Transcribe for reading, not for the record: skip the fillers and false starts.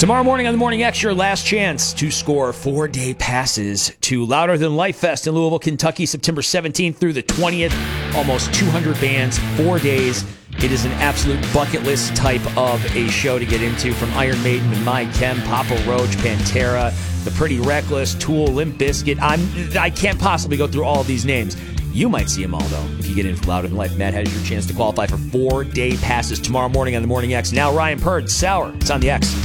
Tomorrow morning on the Morning X, your last chance to score 4-day passes to Louder Than Life Fest in Louisville, Kentucky, September 17th through the 20th. Almost 200 bands, 4 days. It is an absolute bucket list type of a show to get into, from Iron Maiden to My Chem, Papa Roach, Pantera, The Pretty Reckless, Tool, Limp Bizkit. I can't possibly go through all of these names. You might see them all, though, if you get in for Louder Than Life. Matt has your chance to qualify for 4-day passes tomorrow morning on the Morning X. Now Ryan Purd, Sour. It's on the X.